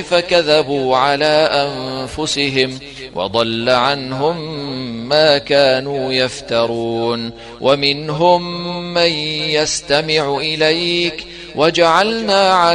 فكذبوا على أنفسهم وضل عنهم ما كانوا يفترون. ومنهم من يستمع إليك وجعلنا